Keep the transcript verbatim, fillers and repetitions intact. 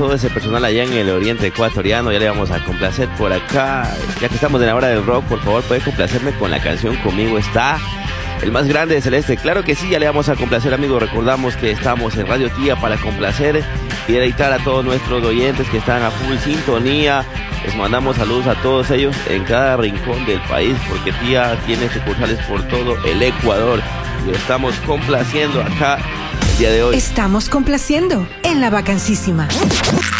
todo ese personal allá en el oriente ecuatoriano. Ya le vamos a complacer por acá. Ya que estamos en la hora del rock, por favor, puede complacerme con la canción Conmigo Está el más grande de Celeste. Claro que sí, ya le vamos a complacer, amigos. Recordamos que estamos en Radio Tía para complacer y deleitar a todos nuestros oyentes que están a full sintonía. Les mandamos saludos a todos ellos en cada rincón del país, porque Tía tiene sucursales por todo el Ecuador. Y lo estamos complaciendo acá el día de hoy. Estamos complaciendo en La Vacancísima.